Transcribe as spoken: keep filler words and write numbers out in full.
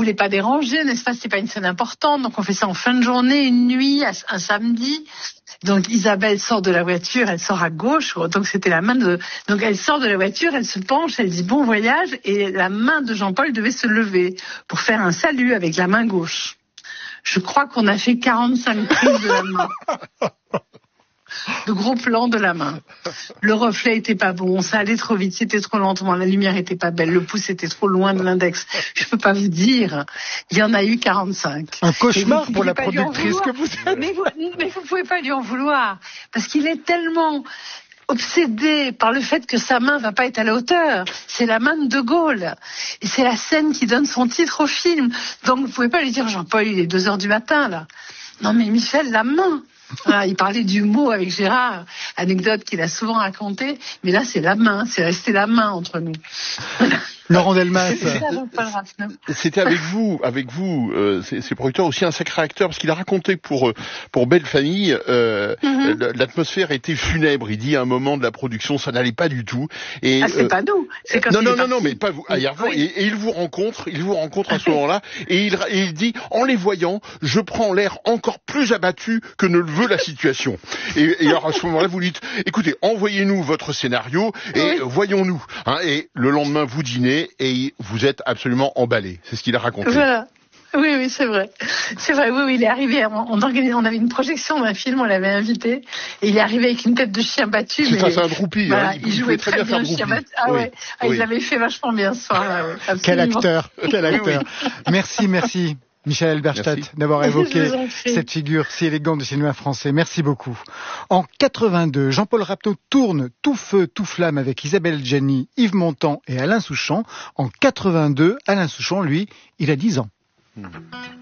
voulait pas déranger, n'est-ce pas? C'est pas une scène importante, donc on fait ça en fin de journée, une nuit, un samedi. Donc Isabelle sort de la voiture, elle sort à gauche, donc c'était la main de... Donc elle sort de la voiture, elle se penche, elle dit bon voyage, et la main de Jean-Paul devait se lever pour faire un salut avec la main gauche. Je crois qu'on a fait quarante-cinq prises de la main. De gros plans de la main. Le reflet était pas bon, ça allait trop vite, c'était trop lentement, la lumière était pas belle, le pouce était trop loin de l'index. Je peux pas vous dire, il y en a eu quarante-cinq. Un cauchemar pour la productrice que vous êtes. Mais vous, mais vous pouvez pas lui en vouloir, parce qu'il est tellement obsédé par le fait que sa main va pas être à la hauteur. C'est la main de De Gaulle. Et c'est la scène qui donne son titre au film. Donc vous pouvez pas lui dire, Jean-Paul, il est deux heures du matin, là. Non mais Michel, la main. Voilà, il parlait du mot avec Gérard, anecdote qu'il a souvent racontée, mais là c'est la main, c'est resté la main entre nous. Laurent Delmas. C'était avec vous, avec vous, euh, ces, ces producteurs aussi un sacré acteur, parce qu'il a raconté pour pour Belle Famille, euh, mm-hmm. l'atmosphère était funèbre. Il dit à un moment de la production, ça n'allait pas du tout. Et ah, c'est euh, pas nous. C'est quand non, non, non, parti. non, mais pas vous. Oui. Ah, oui. et, et il vous rencontre, il vous rencontre à ce moment-là, et il, et il dit, en les voyant, je prends l'air encore plus abattu que ne le veut la situation. Et, et alors à ce moment-là, vous dites, écoutez, envoyez-nous votre scénario et oui. voyons-nous. Hein, et le lendemain, vous dînez. Et vous êtes absolument emballé. C'est ce qu'il a raconté. Voilà. Oui, oui, c'est vrai. C'est vrai, oui, oui, il est arrivé, on, on, organisait, on avait une projection d'un film, on l'avait invité, et il est arrivé avec une tête de chien battu. C'est ça, c'est un groupie, voilà, hein. Il, il jouait très bien, bien le chien battu. Ah oui. ouais, ah, oui. Il l'avait fait vachement bien ce soir-là, ouais, Quel acteur, quel acteur. Merci, merci. Michel Halberstadt, d'avoir évoqué cette figure si élégante du cinéma français. Merci beaucoup. En quatre-vingt-deux, Jean-Paul Rapneau tourne Tout feu, tout flamme avec Isabelle Adjani, Yves Montand et Alain Souchon. En quatre-vingt-deux, Alain Souchon, lui, il a dix ans. Mmh.